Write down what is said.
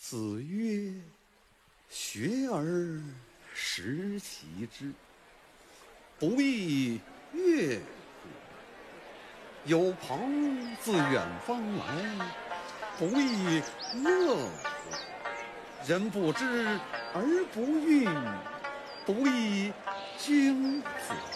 子曰：学而时习之，不亦乐乎？有朋自远方来，不亦乐乎？人不知而不愠，不亦君子？